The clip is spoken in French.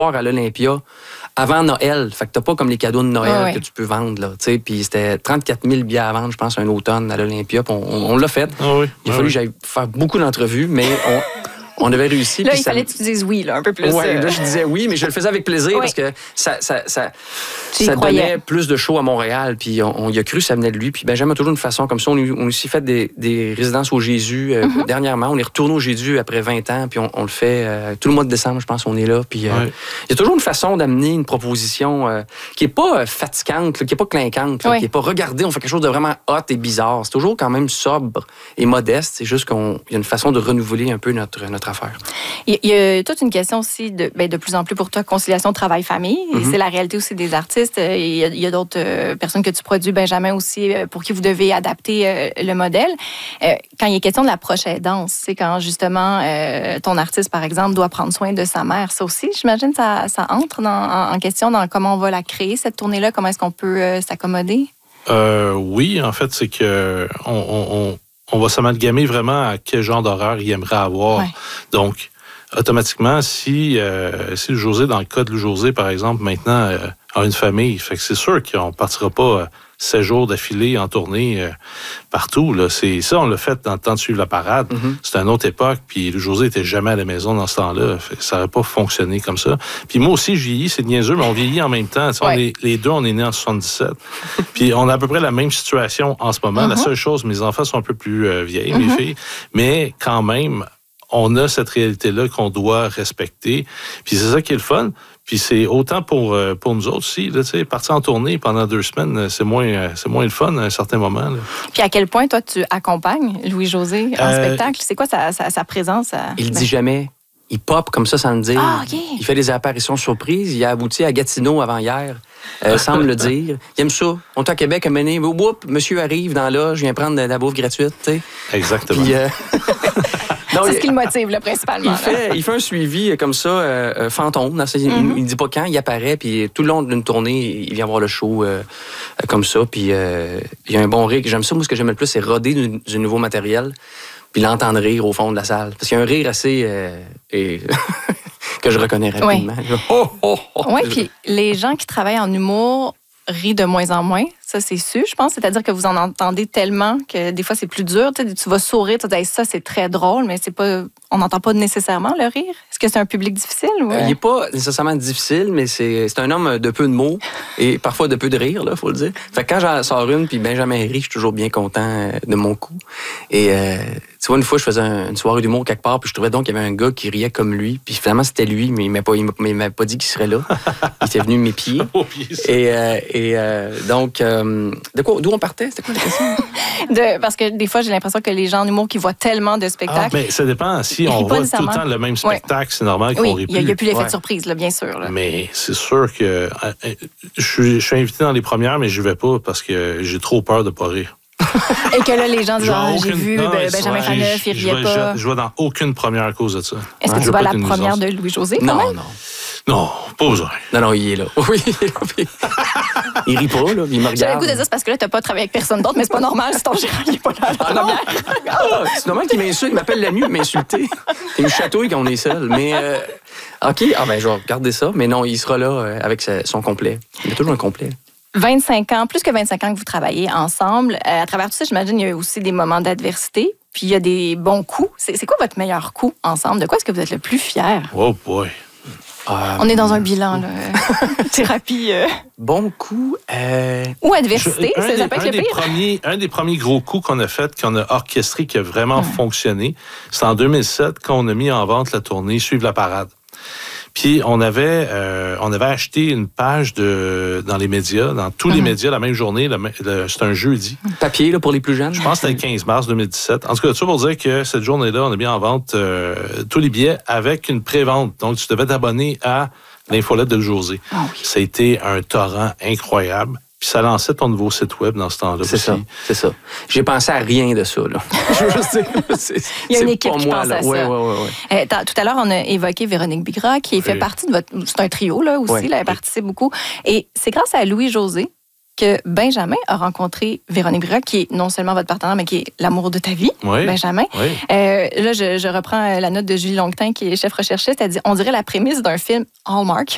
à l'Olympia avant Noël. Fait que t'as pas comme les cadeaux de Noël que tu peux vendre, là. Tu sais, puis c'était 34 000 billets à vendre, je pense, un automne à l'Olympia. Puis on l'a fait. Il a fallu que j'aille faire beaucoup d'entrevues, mais on avait réussi. Là, il fallait que tu dises oui, là, un peu plus. Oui, là, je disais oui, mais je le faisais avec plaisir parce que ça donnait plus de shows à Montréal. Puis on y a cru, ça venait de lui. Puis Benjamin a toujours une façon comme ça. On a aussi fait des résidences au Jésus. Dernièrement, on est retourné au Jésus après 20 ans. Puis on le fait tout le mois de décembre, je pense, on est là. Puis il y a toujours une façon d'amener une proposition qui n'est pas fatigante, qui n'est pas clinquante, qui n'est pas regardée, on fait quelque chose de vraiment hot et bizarre. C'est toujours quand même sobre et modeste. C'est juste qu'il y a une façon de renouveler un peu notre affaire. Il y a toute une question aussi de plus en plus pour toi, conciliation travail-famille. C'est la réalité aussi des artistes. Il y a d'autres personnes que tu produis, Benjamin aussi, pour qui vous devez adapter le modèle. Quand il est question de la proche aidance, c'est quand justement ton artiste, par exemple, doit prendre soin de sa mère. Ça aussi, j'imagine, ça entre en question dans comment on va la créer, cette tournée-là. Comment est-ce qu'on peut s'accommoder? Oui, en fait, c'est que on va s'amalgamer vraiment à quel genre d'horaire il aimerait avoir. Donc, automatiquement, si José, dans le cas de José, par exemple, maintenant, a une famille, fait que c'est sûr qu'on ne partira pas 7 jours d'affilée en tournée partout. Là. C'est ça, on l'a fait dans le temps de suivre la parade. C'était une autre époque, puis José n'était jamais à la maison dans ce temps-là. Ça n'aurait pas fonctionné comme ça. Puis moi aussi, je vieillis, c'est niaiseux, mais on vieillit en même temps. Les deux, on est nés en 77. Puis on a à peu près la même situation en ce moment. La seule chose, mes enfants sont un peu plus vieilles, mes filles, mais quand même, on a cette réalité-là qu'on doit respecter. Puis c'est ça qui est le fun. Puis c'est autant pour nous autres aussi. Là, partir en tournée pendant 2 semaines, c'est moins le fun à un certain moment. Là. Puis à quel point, toi, tu accompagnes Louis-José en spectacle? C'est quoi sa présence? Il le dit jamais. Il pop comme ça sans le dire. OK. Il fait des apparitions surprises. Il a abouti à Gatineau avant-hier, sans me le dire. Il aime ça. On est à Québec, un mené. Monsieur arrive dans là, je viens prendre de la bouffe gratuite. T'sais. Exactement. Puis, non, c'est ce qui le motive, là, principalement. Il fait un suivi comme ça, fantôme. Il ne dit pas quand, il apparaît, puis tout le long d'une tournée, il vient voir le show comme ça. Puis il y a un bon rire. J'aime ça. Moi, ce que j'aime le plus, c'est roder du nouveau matériel, puis l'entendre rire au fond de la salle. Parce qu'il y a un rire assez... que je reconnais rapidement. Oui, puis les gens qui travaillent en humour rient de moins en moins. Ça, c'est sûr, je pense. C'est-à-dire que vous en entendez tellement que des fois, c'est plus dur. Tu vas sourire, tu dis ça, c'est très drôle, mais c'est pas, on n'entend pas nécessairement le rire. Est-ce que c'est un public difficile? Ou... il n'est pas nécessairement difficile, mais c'est un homme de peu de mots et parfois de peu de rire, il faut le dire. Fait que quand j'en sors une, puis Benjamin rit, je suis toujours bien content de mon coup. Et tu vois, une fois, je faisais une soirée d'humour quelque part, puis je trouvais donc qu'il y avait un gars qui riait comme lui. Puis finalement, c'était lui, mais il m'a pas dit qu'il serait là. Il était venu m'épier. Et donc... d'où on partait? C'était quoi la question? Parce que des fois, j'ai l'impression que les gens en humour qui voient tellement de spectacles... mais ça dépend. Si on voit tout le temps le même spectacle, c'est normal qu'on rit plus. Il n'y a plus l'effet de surprise, là, bien sûr. Là. Mais c'est sûr que... Je suis invité dans les premières, mais je ne vais pas parce que j'ai trop peur de ne pas rire. Et que là, les gens disent, j'ai vu Benjamin Faneuf, il riait pas. Je vais dans aucune première à cause de ça. Est-ce que tu vas à la première de Louis-José? Non, pas besoin. Non, il est là. Oui, il rit pas, là. Il me regarde. J'avais le goût de dire, c'est parce que là, t'as pas travaillé avec personne d'autre, mais c'est pas normal si ton gérant n'est pas là. C'est normal qu'il m'insulte. Il m'appelle la nuit, il m'insulter. T'es une chatouille quand on est seul. Mais, OK, je vais regarder ça. Mais non, il sera là avec son complet. Il a toujours un complet. 25 ans, plus que 25 ans que vous travaillez ensemble. À travers tout ça, j'imagine, il y a aussi des moments d'adversité. Puis il y a des bons coups. C'est quoi votre meilleur coup ensemble? De quoi est-ce que vous êtes le plus fier? Oh boy! On est dans un bilan, là. Thérapie. Bon coup. Ou adversité, ça peut être le pire. Un des premiers gros coups qu'on a fait, qu'on a orchestré, qui a vraiment fonctionné, c'est en 2007, quand on a mis en vente la tournée Suivre la parade. Puis on avait acheté une page dans les médias, dans tous les médias, la même journée. C'est un jeudi. Papier là, pour les plus jeunes. Je pense que c'était le 15 mars 2017. En tout cas, tout ça pour dire que cette journée-là, on a mis en vente tous les billets avec une pré-vente. Donc, tu devais t'abonner à l'infolette de José. Oh oui. Ça a été un torrent incroyable. Puis ça lançait ton nouveau site web dans ce temps-là. C'est ça. J'ai pensé à rien de ça, là. Il y a une équipe qui pense à ça. Ouais. Tout à l'heure, on a évoqué Véronique Bigra, qui fait partie de votre... C'est un trio, là, aussi. Là, elle participe beaucoup. Et c'est grâce à Louis-José que Benjamin a rencontré Véronique Bigra, qui est non seulement votre partenaire, mais qui est l'amour de ta vie, Benjamin. Oui. Là, je reprends la note de Julie Longtin, qui est chef recherchiste. Elle dit, on dirait la prémisse d'un film Hallmark.